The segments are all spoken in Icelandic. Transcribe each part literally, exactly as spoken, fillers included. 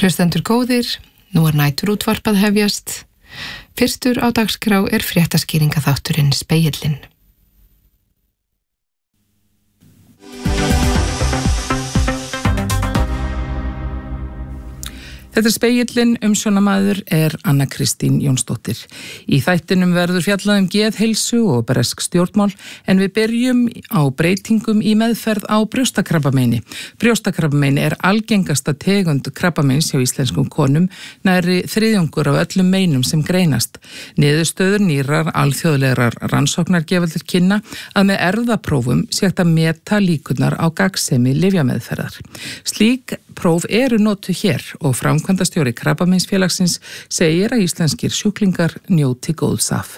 Hlustendur góðir, nú er næturútvarpað hefjast. Fyrstur á dagskrá er fréttaskýringaþátturinn Spegillinn. Þetta er Spegillinn, umsjónamaður er Anna Kristín Jónsdóttir. Í þættinum verður fjallað um geðheilsu og bresk stjórnmál, en við byrjum á breytingum í meðferð á brjóstakrabbameini. Brjóstakrabbameini er algengasta tegund krabbameins hjá íslenskum konum, nærri þriðjungur af öllum meinum sem greinast. Niðurstöður nýrar alþjóðlegar rannsóknar gefa til kynna að með erfðaprófum sé hægt að meta líkurnar á gagnsemi lyfjameðferðar. Slík próf eru notuð hér og framkvæmdastjóri Krabbameinsfélagsins segir að íslenskir sjúklingar njóti góðs af.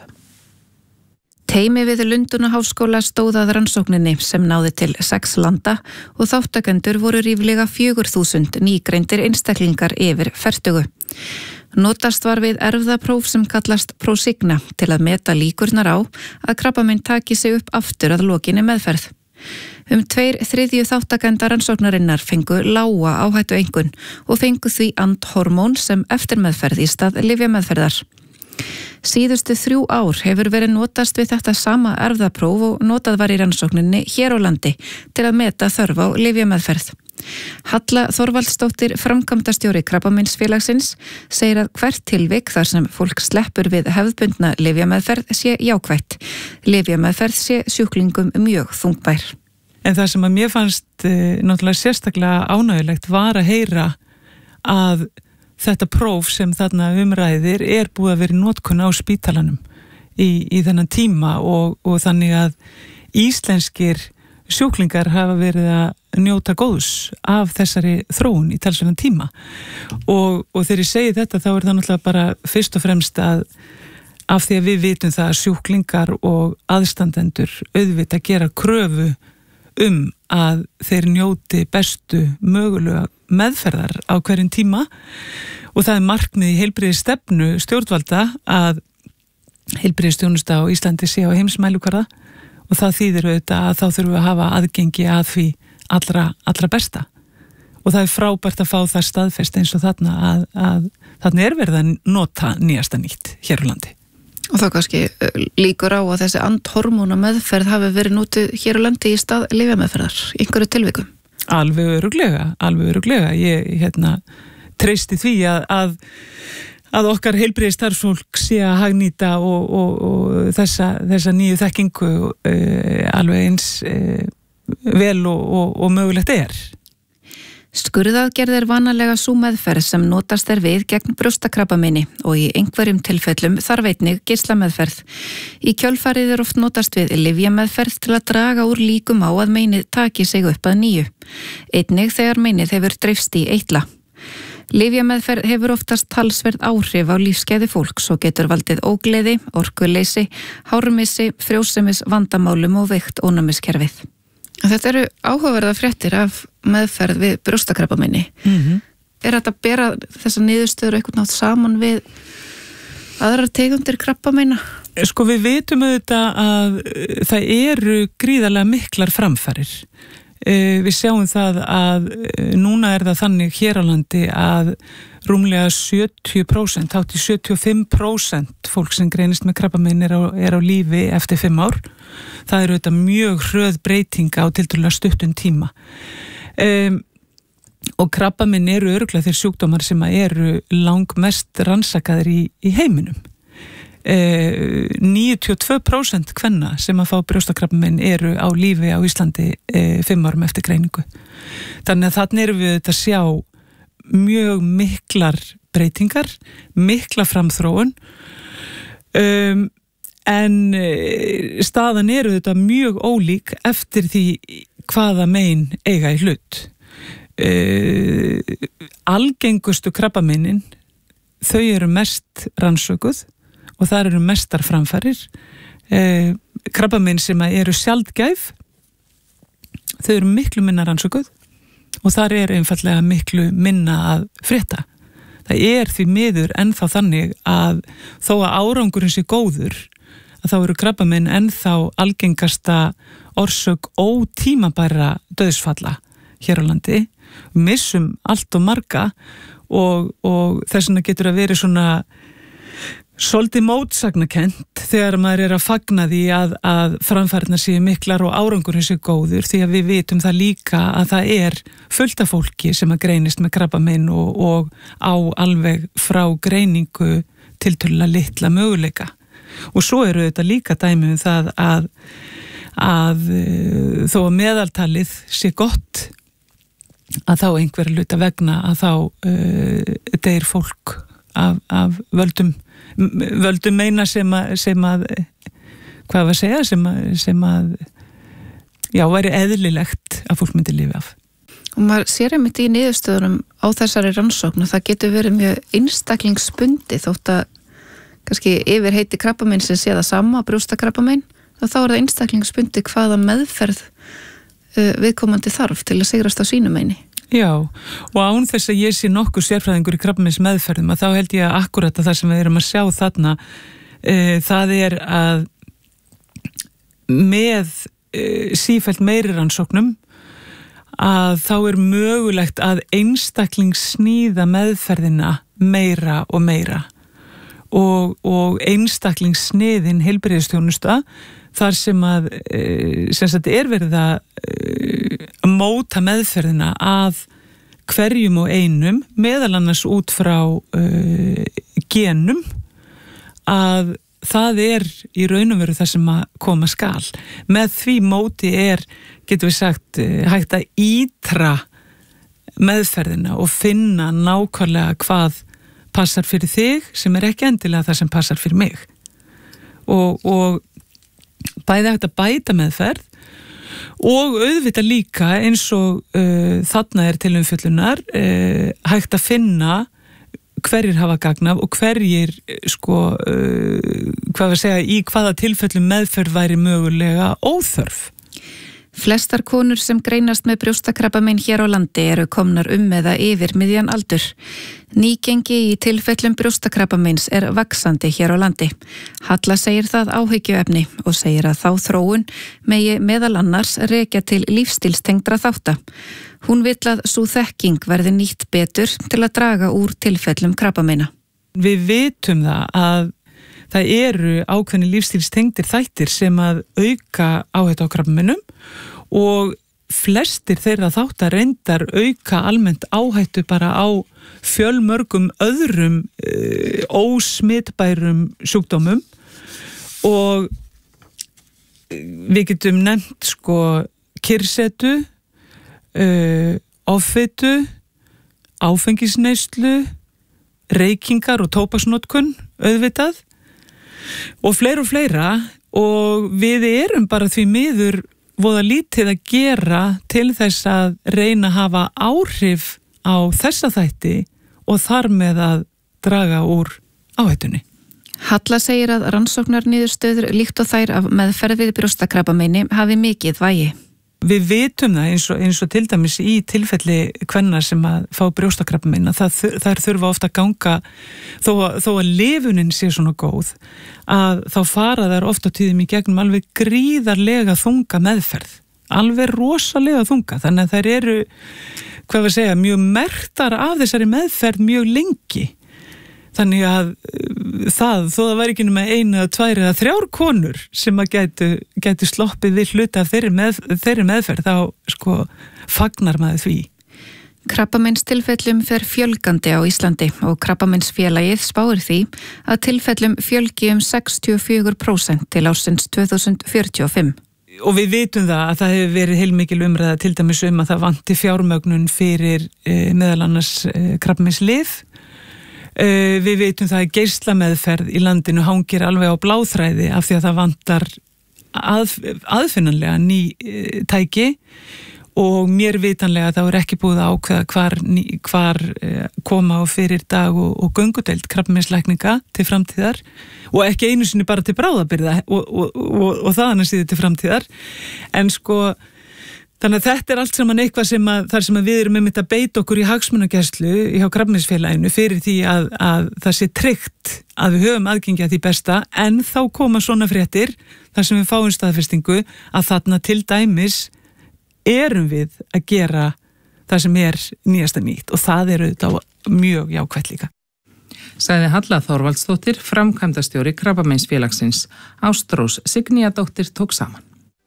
Teymi við Lundunaháskóla stóð að rannsókninni sem náði til sex landa og þáttakendur voru ríflega fjögur þúsund nýgreindir einstaklingar yfir fertugu. Notast var við erfðapróf sem kallast Prosigna til að meta líkurnar á að krabbamein taki sig upp aftur að lokinni meðferð. Um tveir þriðju þáttakenda rannsóknarinnar fengu lága áhættu einkunn og fengu því andhormón sem eftirmeðferð í stað lyfjameðferðar. Síðustu þrjú ár hefur verið notast við þetta sama erfðapróf og notað var í rannsókninni hér á landi til að meta þörf á lyfjameðferð. Halla Þorvaldsdóttir, framkvæmdastjóri Krabbameinsfélagsins, segir að hvert tilvik þar sem fólk sleppur við hefðbundna lyfjameðferð sé jákvætt. Lyfjameðferð sé sjúklingum mjög þungbær. En það sem að mér fannst e, náttúrulega sérstaklega ánægilegt var að heyra að þetta próf sem þarna umræðir er búið að vera í notkun á spítalanum í, í þennan tíma og, og þannig að íslenskir sjúklingar hafa verið að njóta góðs af þessari þróun í talsverðan tíma og, og þegar ég segi þetta þá er það náttúrulega bara fyrst og fremst að af því að við vitum það að sjúklingar og aðstandendur auðvitað gera kröfu um að þeir njóti bestu mögulega meðferðar á hverjum tíma og það er markmið í heilbrigðisstefnu stjórnvalda að heilbrigðisþjónusta á Íslandi sé á heimsmælikvarða og það þýðir auðvitað að þá þurfum við að hafa aðgengi að því allra, allra besta og það er frábært að fá það staðfest eins og þarna að, að þarna er verið að nota nýjasta nýtt hér á landi. Og þá kannski líkur á að þessi andhormóna meðferð hafi verið notið hér á landi í stað lyfjameðferðar, einhverju tilvikum? Alveg örugglega, alveg örugglega. Ég hérna, treysti því að, að, að okkar heilbrigðisstarfsfólk sé að hagnýta og, og, og þessa, þessa nýju þekkingu uh, alveg eins uh, vel og, og, og mögulegt er. Skurðaðgerð er vanalega sú meðferð sem notast er við gegn brjóstakrabbameini og í einhverjum tilfellum þarf einnig geislameðferð. Í kjölfarið er oft notast við lyfjameðferð til að draga úr líkum á að meinið taki sig upp að nýju. Einnig þegar meinið hefur dreifst í eitla. Lyfjameðferð hefur oftast talsverð áhrif á lífsgæði fólks og getur valdið ógleði, orkuleysi, hármissi, frjósemis vandamálum og veikt ónæmiskerfið. Þetta eru áhugaverða fréttir af meðferð við brjóstakrabbameini. Mm-hmm. Er þetta að bera þessa niðurstöður eitthvað nátt saman við aðrar tegundir krabbameina? Sko við vitum auðvitað að það eru gríðarlega miklar framfarir. Við sjáum það að núna er það þannig hér á landi að rúmlega sjötíu prósent, hátt í sjötíu og fimm prósent fólk sem greinist með krabbamein er á, er á lífi eftir fimm ár. Það eru auðvitað mjög hröð breytinga á tiltölulega stuttum tíma. Um, og krabbamein eru örugglega þeir sjúkdómar sem eru langmest rannsakaðir í, í heiminum. Uh, níutíu og tvö prósent kvenna sem að fá brjóstakrabbamein eru á lífi á Íslandi uh, fimm árum eftir greiningu. Þannig að þarna erum við að sjá mjög miklar breytingar, mikla framþróun um, en staðan eru þetta mjög ólík eftir því hvaða mein eiga í hlut. Uh, algengustu krabbameinin, þau eru mest rannsökuð og það eru mestar framfarir. Uh, krabbamein sem eru sjaldgæf, þau eru miklu minna rannsökuð og þar er einfallega miklu minna að frétta. Það er því miður ennþá þannig að þó að árangurinn sé góður, að þá eru krabbamein ennþá algengasta orsök ótímabæra dauðsfalla hér á landi. Við missum allt og marga og, og þess vegna getur að vera svona svolítið mótsagnakent þegar maður er að fagna því að, að framfærna séu miklar og árangurinn séu góður, því að við vitum það líka að það er fullt af fólki sem að greinist með krabbamein og, og á alveg frá greiningu tiltölulega litla möguleika. Og svo eru þetta líka dæmi um það að, að þó að meðaltalið sé gott, að þá einhverja hluta vegna að þá uh, deyr fólk af, af völdum völdum meina sem að, sem að hvað var að segja, sem að, sem að já, væri eðlilegt að fólk myndi lifa af. Og maður sér einmitt í niðurstöðunum á þessari rannsókn og það getur verið mjög einstaklingsbundi þótt að kannski yfir heiti krabbamein sem sé það sama, brjóstakrabbamein, þá er það einstaklingsbundi hvaða meðferð uh, viðkomandi þarf til að sigrast á sínu meini. Já, og án þess að ég sé nokkuð sérfræðingur í krabbameins meðferðum að þá held ég að akkurat að það sem við erum að sjá þarna e, það er að með e, sífellt meiri rannsóknum að þá er mögulegt að einstaklingsnýða meðferðina meira og meira og, og einstaklingsniðin heilbrigðisþjónusta þar sem að sem sagt er verið að móta meðferðina að hverjum og einum meðal annars út frá uh, genum að það er í raun og veru það sem að koma skal. Með því móti er, getum við sagt, hægt að ítra meðferðina og finna nákvæmlega hvað passar fyrir þig sem er ekki endilega það sem passar fyrir mig. Og, og bæði hægt að bæta meðferð og auðvitað líka eins og uh, þarna er til umfjöllunar uh, hægt að finna hverjir hafa gagn af og hverjir sko, uh, hvað við segja, í hvaða tilfellum meðferð væri mögulega óþörf. Flestar konur sem greinast með brjóstakrabbamein hér á landi eru komnar um eða yfir miðjan aldur. Nýgengi í tilfellum brjóstakrabbameins er vaxandi hér á landi. Halla segir það áhyggjuefni og segir að þá þróun megi meðal annars rekja til lífstílstengdra þátta. Hún vill að sú þekking verði nýtt betur til að draga úr tilfellum krabbameina. Við vitum það að það eru ákveðni lífstílstengdir þættir sem að auka áhættu á krabbameinum og flestir þeirra þáttar reyndar auka almennt áhættu bara á fjölmörgum öðrum e, ósmitbærum sjúkdómum og við getum nefnt sko kyrrsetu, e, offitu, áfengisneyslu, reykingar og tóbaksnotkun auðvitað og fleira og fleira og við erum bara því miður voða lítið að gera til þess að reyna að hafa áhrif á þessa þætti og þar með að draga úr áhættunni. Halla segir að rannsóknar niðurstöður líkt og þær af meðferð við brjóstakrabbameini hafi mikið vægi. Við vitum það eins og, eins og til dæmis í tilfelli kvenna sem að fá brjóstakrabbamein að það, þær þurfa ofta að ganga þó, þó að lifunin sé svona góð að þá fara þær ofta tíðum í gegnum alveg gríðarlega þunga meðferð, alveg rosalega þunga, þannig að þær eru, hvað við segja, mjög merktar af þessari meðferð mjög lengi. Þannig að það, þó það væri ekki nema einu eða tvær eða þrjár konur sem að gætu, gætu sloppið við hluta af þeirri, með, þeirri meðferð, þá sko fagnar maður því. Krabbameinstilfellum fer fjölgandi á Íslandi og Krabbameinsfélagið spáir því að tilfellum fjölgi um sextíu og fjögur prósent til ársins tvö þúsund fjörutíu og fimm. Og við vitum það að það hefur verið heilmikil umræða til dæmis um að það vanti fjármögnun fyrir eh, meðal annars eh, krabbameinslyf. Uh, við veitum það að geislameðferð í landinu hangir alveg á bláþræði af því að það vantar að, aðfinnanlega ný uh, tæki og mér vitanlega þá er ekki búið að ákveða hvar, ný, hvar uh, koma á fyrir dag og, og göngudeild krabbameinslækninga til framtíðar og ekki einu sinni bara til bráðabirgða og, og, og, og þaðan að síðu til framtíðar en sko þannig að þetta er allt saman eitthvað sem að, þar sem að við erum einmitt að beita okkur í hagsmunagæslu hjá Krabbameinsfélaginu fyrir því að, að það sé tryggt að við höfum aðgengi að því besta en þá koma svona fréttir þar sem við fáum staðfestingu að þarna til dæmis erum við að gera það sem er nýjasta nýtt og það er auðvitað mjög jákvætt líka. Sagði Halla Þorvaldsdóttir, framkvæmdastjóri Krabbameinsfélagsins. Ástrós Signíadóttir tók saman.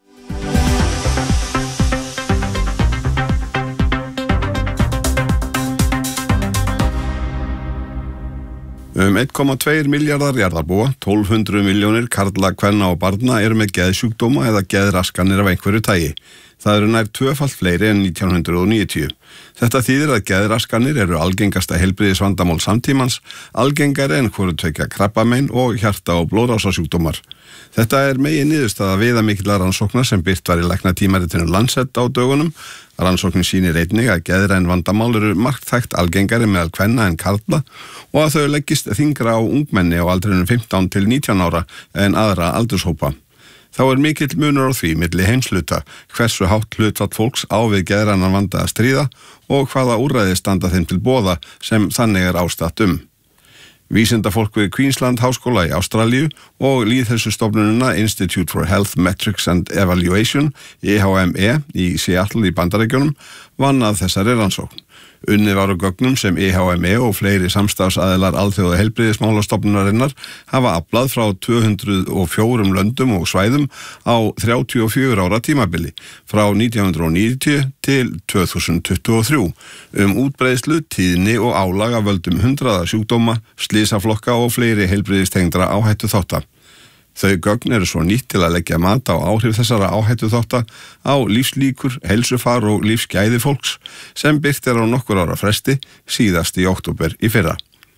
Um einn komma tveir milljarðar jarðarbúa, tólf hundruð milljónir karla, kvenna og barna eru með geðsjúkdóma eða geðraskanir af einhverju tagi. Það eru nær tvöfalt fleiri en nítján hundruð níutíu. Þetta þýðir að geðraskanir eru algengasta heilbrigðisvandamál samtímans, algengari en hvoru tveggja krabbamein og hjarta- og blóðrásasjúkdómar. Þetta er megin niðurstaða viðamikilla rannsókna sem birt var í læknatímaritinu Lancet á dögunum. Rannsóknin sýnir einnig að geðræn vandamál eru marktækt algengari meðal kvenna en karla og að þau leggist þyngra á ungmenni á aldrinum fimmtán til nítján ára en aðra aldurshópa. Þá er mikill munur á því milli heimsluta hversu hátt hlutfall fólks á við geðrænan vanda að stríða og hvaða úrræði standa þeim til boða sem þannig er ástatt um. Vísindafólk við Queensland háskóla í Ástralíu og lýðheilsustofnunina Institute for Health Metrics and Evaluation, I H M E, í Seattle í Bandaríkjunum, vann að þessari rannsókn. Unnið var á gögnum sem I H M E og fleiri samstafsaðilar alþjóða heilbrigðismálastofnunarinnar hafa aflað frá tvö hundruð og fjórum löndum og svæðum á þrjátíu og fjögurra ára tímabili frá nítján hundruð níutíu til tvö þúsund tuttugu og þrjú um útbreiðslu, tíðni og álag af völdum hundraða sjúkdóma, slysaflokka og fleiri heilbrigðistengdra áhættu þátta. Þau gögn eru svo nýtt til að leggja mat á áhrif þessara áhættu þátta á lífslíkur, heilsufar og lífsgæði fólks sem birt er á nokkur ára fresti síðast í október í fyrra.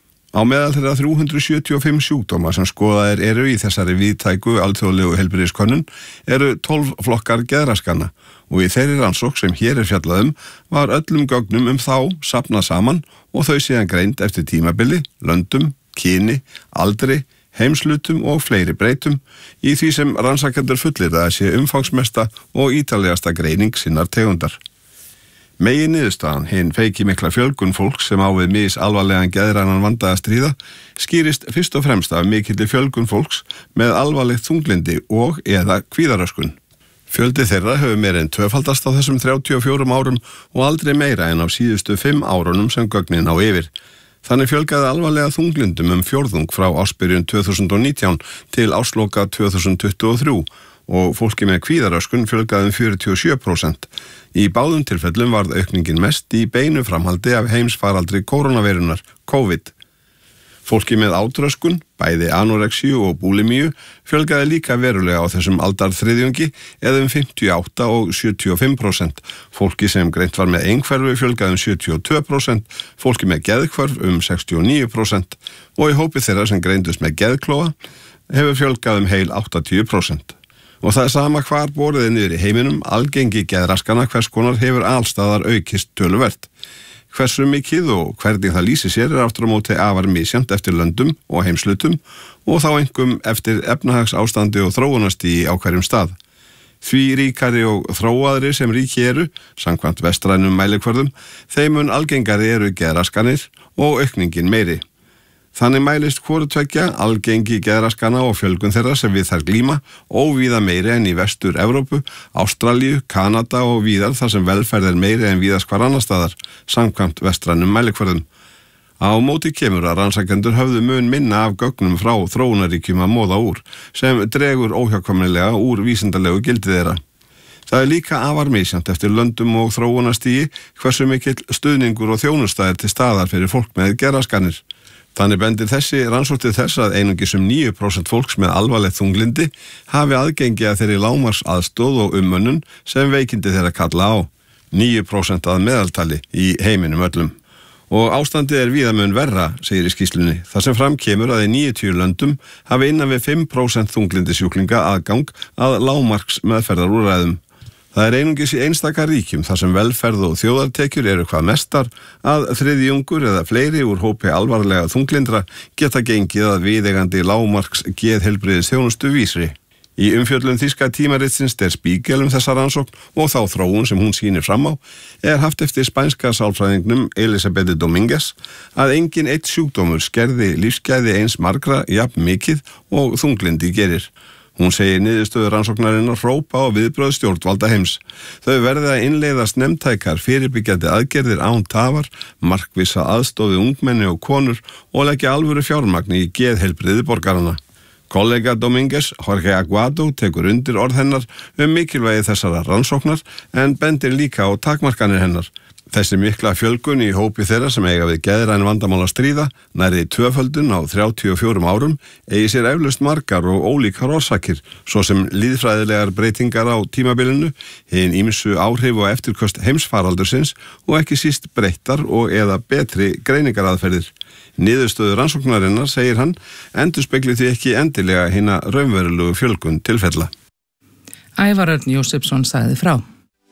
Á meðal þeirra þrjú hundruð sjötíu og fimm sjúkdóma sem skoðaðir eru í þessari víðtæku alþjóðlegu heilbrigðiskönnun eru tólf flokkar geðraskana og í þeirri rannsókn sem hér er fjallað um var öllum gögnum um þá safnað saman og þau síðan greind eftir tímabili, löndum, kyni, aldri, heimslutum og fleiri breytum í því sem rannsakendur fullir að sé umfangsmesta og ítalegasta greining sinnar tegundar. Megin niðurstaðan, hinn feiki mikla fjölgun fólks sem á við mis alvarlegan geðrænan vanda að stríða, skýrist fyrst og fremst af mikilli fjölgun fólks með alvarlegt þunglindi og eða kvíðaröskun. Fjöldi þeirra hefur meira en tvöfaldast á þessum þrjátíu og fjórum árum og aldrei meira en á síðustu fimm árunum sem gögnin á yfir. Þannig fjölgaði alvarlega þunglindum um fjórðung frá ársbyrjun tvö þúsund og nítján til ársloka tvö þúsund tuttugu og þrjú og fólki með kvíðaröskun fjölgaði um fjörutíu og sjö prósent. Í báðum tilfellum varð aukningin mest í beinu framhaldi af heimsfaraldri kórónuveirunar, COVID. Fólki með átröskun, bæði anorexíu og búlimíu, fjölgaði líka verulega á þessum aldarþriðjungi eða um fimmtíu og átta og sjötíu og fimm prósent. Fólki sem greint var með einhverfu fjölgaði um sjötíu og tvö prósent, fólki með geðhvörf um sextíu og níu prósent og í hópi þeirra sem greindust með geðklóa hefur fjölgað um heil áttatíu prósent. Og það er sama hvar borðið niður í heiminum, algengi geðraskana hvers konar hefur alstaðar aukist töluvert. Hversu mikið og hvernig það lýsi sér er aftur á móti afar misjant eftir löndum og heimslutum og þá einkum eftir efnahagsástandi og þróunastigi á hverjum stað. Því ríkari og þróaðri sem ríki eru, samkvæmt vestrænum mælikvörðum, þeim mun algengari eru geðraskanir og aukningin meiri. Þannig mælist hvoru tveggja algengi geðraskana og fjölgun þeirra sem við þær glíma óvíða meiri en í Vestur-Evrópu, Ástralíu, Kanada og víðar þar sem velferð er meiri en víðast hvar annar staðar, samkvæmt vestrænum mælikvörðum. Á móti kemur að rannsakendur höfðu mun minna af gögnum frá þróunaríkjum að móða úr, sem dregur óhjákvæmilega úr vísindalegu gildi þeirra. Það er líka afar misjant eftir löndum og þróunastigi hversu mikill stuðningur og þjónusta er til staðar fyrir fólk með geðraskanir. Þannig bendir þessi rannsókn þess að einungis um níu prósent fólks með alvarlegt þunglindi hafi aðgengi að þeirri lágmarks aðstoð og umönnun sem veikindi þeirra kalla á. níu prósent að meðaltali í heiminum öllum. Og ástandið er víða mun verra, segir í skýrslunni, þar sem fram kemur að í níutíu löndum hafi innan við fimm prósent þunglindisjúklinga aðgang að lágmarks meðferðarúrræðum. Það er einungis í einstaka ríkjum þar sem velferð og þjóðartekjur eru hvað mestar að þriðjungur eða fleiri úr hópi alvarlega þunglindra geta gengið að viðeigandi lágmarks geðheilbrigðis þjónustu vísri. Í umfjöllun þýska tímaritsins Der Spiegel um þessa rannsókn og þá þróun sem hún sýnir fram á er haft eftir spænska sálfræðingnum Elisabeth Dominguez að engin eitt sjúkdómur skerði lífsgæði eins margra jafn mikið og þunglindi gerir. Hún segir niðurstöður rannsóknarinnar hrópa á viðbrögð stjórnvalda heims. Þau verði að innleiða snemmtækar fyrirbyggjandi aðgerðir án tafar, markvissa aðstofi ungmenni og konur og leggja alvöru fjármagni í geðheilbrigði borgarana. Kollega Dominguez, Jorge Aguado, tekur undir orð hennar um mikilvægi þessara rannsóknar en bendir líka á takmarkanir hennar. Þessi mikla fjölgun í hópi þeirra sem eiga við geðræn vandamál að stríða, nærri tvöföldun á þrjátíu og fjórum árum, eigi sér eflaust margar og ólíkar orsakir, svo sem lýðfræðilegar breytingar á tímabilinu, hin ýmsu áhrif og eftirköst heimsfaraldursins og ekki síst breyttar og eða betri greiningaraðferðir. Niðurstöður rannsóknarinnar, segir hann, endurspegli því ekki endilega hina raunverulegu fjölgun tilfella. Ævar Örn Jósefsson sagði frá.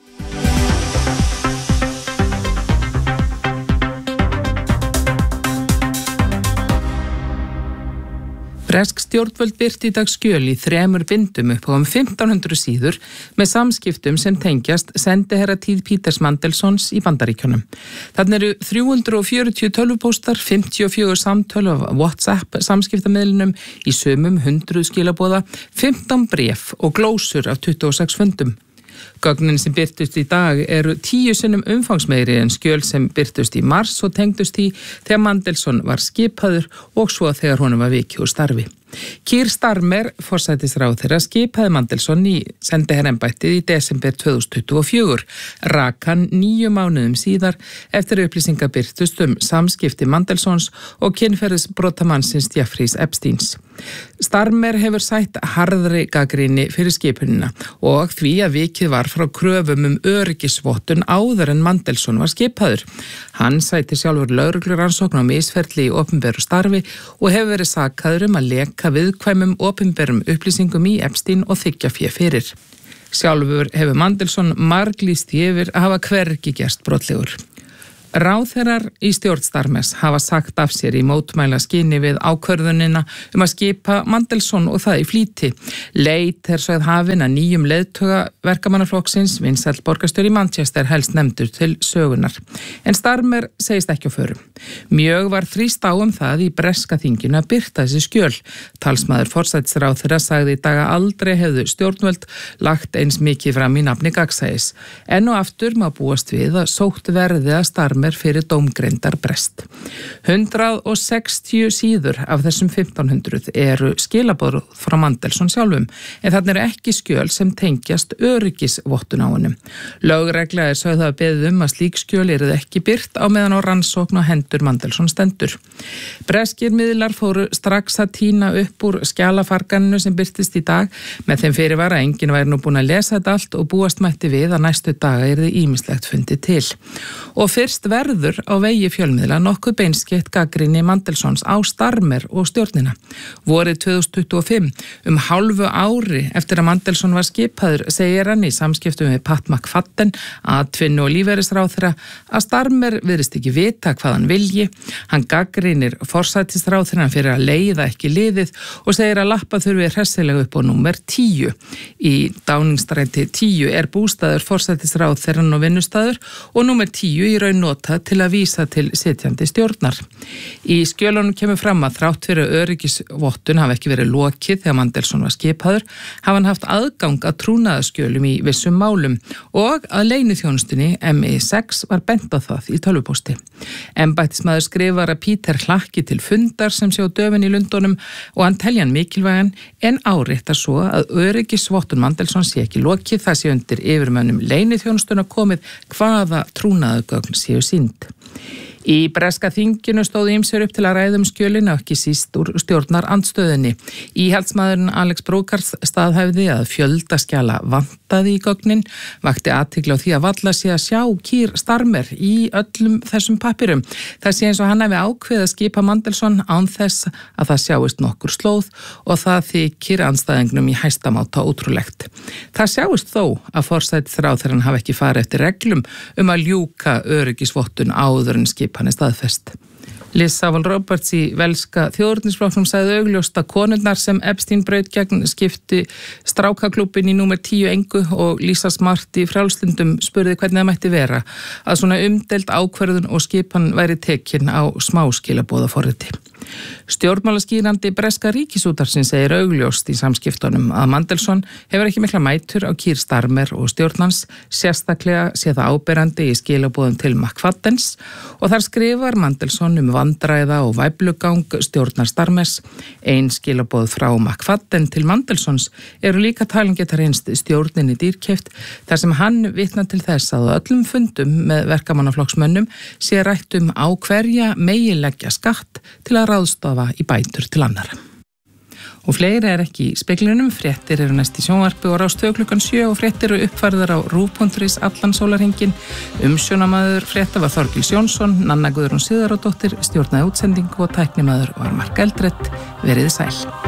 Bresk stjórnvöld birti í dag skjöl í þremur bindum upp á um fimmtán hundruð síður með samskiptum sem tengjast sendiherratíð Peters Mandelsons í Bandaríkjunum. Þarna eru þrjú hundruð fjörutíu tölvupóstar, fimmtíu og fjögur samtöl af WhatsApp samskiptamiðlunum í sumum hundruð skilaboða, fimmtán bréf og glósur af tuttugu og sex fundum. Gögnin sem birtust í dag eru tíu sinnum umfangsmeiri en skjöl sem birtust í mars og tengdust í þegar Mandelson var skipaður og svo þegar honum var vikið úr starfi. Keir Starmer, forsætisráðherra, skipaði Mandelson í sendiherraembættið í desember tvö þúsund tuttugu og fjögur, rak hann níu mánuðum síðar eftir upplýsingar birtust um samskipti Mandelsons og kynferðisbrotamannsins Jeffreys Epsteins. Starmer hefur sætt harðri gagnrýni fyrir skipunina og því að vikið var frá kröfum um öryggisvottun áður en Mandelson var skipaður. Hann sætti sjálfur lögreglurannsókn á misferli í opinberu starfi og hefur verið sakaður um að leka viðkvæmum opinberum upplýsingum í Epstein og þiggja fé fyrir. Sjálfur hefur Mandelson marglýst yfir að hafa hvergi gerst brotlegur. Ráðherrar í stjórn Starmers hafa sagt af sér í mótmæla skyni við ákvörðunina um að skipa Mandelson og það í flýti. Leit er sögð hafin að nýjum leiðtoga verkamannaflokksins, vinsæll borgarstjóri í Manchester, helst nefndur til sögunar. En Starmer segist ekki á förum. Mjög var þrýst á um það í breska þinginu að birta þessi skjöl. Talsmaður forsætisráðherra sagði í dag að aldrei hefðu stjórnvöld lagt eins mikið fram í nafni gagnsæis. Enn og aftur má búast við að sótt verði að Starmer fyrir dómgreindar brest. hundrað og sextíu síður af þessum fimmtán hundruð eru skilaboð frá Mandelson sjálfum, en þarna eru ekki skjöl sem tengjast öryggisvottun á honum. Lögregla er sögð að beðið um að slík skjöl eru ekki birt á meðan á rannsókn og hendur Mandelson stendur. Breskir miðlar fóru strax að tína upp úr skjalafarganinu sem birtist í dag með þeim fyrirvara að enginn væri nú búin að lesa þetta allt og búast mætti við að næstu daga yrði ýmislegt fundið til. Og fyrst verður á vegi fjölmiðla nokkuð beinskeitt gagnrýni Mandelsons á Starmer og stjórnina. Vorið tvö þúsund tuttugu og fimm, um hálfu ári eftir að Mandelson var skipaður, segir hann í samskiptum við Pat McFadden, atvinnu og lífeyrisráðherra, að Starmer virðist ekki vita hvað hann vilji. Hann gagnrýnir forsætisráðherrann fyrir að leiða ekki liðið og segir að lappa þurfi hressilega upp á númer tíu. Í Downingstræti tíu er bústaður forsætisráðherrann og vinnustaður og númer tíu í raun notað til að vísa til sitjandi stjórnar. Í skjölunum kemur fram að þrátt fyrir öryggisvottun hafi ekki verið lokið þegar Mandelson var skipaður, hafa hann haft aðgang að trúnaðarskjölum í vissum málum og að leyniþjónustunni M I sex var bent á það í tölvupósti. Embættismaður skrifar að Peter hlakki til fundar sem sé á döfin í Lundunum og hann telja hann mikilvægan en áréttar svo að öryggisvottun Mandelson sé ekki lokið, það sé undir yfirmönnum leyniþjónustuna komið hvaða trúnaðargögn séu sýnd. Í breska þinginu stóðu ýmsir upp til að ræða um skjölin og ekki síst úr stjórnar andstöðinni. Íhaldsmaðurinn Alex Brokars staðhæfði að fjöldaskjala vantaði í gögnin, vakti athygli á því að valla sé að sjá Keir Starmer í öllum þessum pappirum. Það sé eins og hann hafi ákveðið að skipa Mandelson án þess að það sjáist nokkur slóð og það þykir andstæðingnum í hæstamáta ótrúlegt. Það sjáist þó að forsætisráðherrann hafi ekki farið eftir reglum um að ljúka öryggisvottun áður en skip hann er staðfest. Liz Saville Roberts í velska þjóðurnisflokknum sagði augljóst að konurnar sem Epstein braut gegn skipti strákaklúbbin í númer tíu engu og Lisa Smart í Frjálslundum spurði hvernig það mætti vera að svona umdeild ákvörðun og skipan væri tekin á smáskilaboðaforriti. Stjórnmálaskýrandi breska ríkisútarsins segir augljóst í samskiptunum að Mandelson hefur ekki mikla mætur á Keir Starmer og stjórnans, sérstaklega sé það áberandi í skilaboðum til McFaddens og þar skrifar Mandelson um vandræða og væflugang stjórnar Starmers. Ein skilaboð frá McFadden til Mandelsons eru líka talin geta reynst stjórninni dýrkeypt þar sem hann vitnar til þess að á öllum fundum með verkamannaflokksmönnum sé rætt um á hverja megi leggja skatt til að ráðstofa í bætur til annara. Og fleiri er ekki í speglinum, fréttir eru næst í sjónvarpi og Rás tvö klukkan sjö og fréttir eru uppfærðar á ruv punktur is allan sólarhringinn. Umsjónamaður frétta var Þorgils Jónsson, Nanna Guðrún Sigurðardóttir stjórnaði útsendingu og tæknimaður var Mark Eldred. Verið sæl.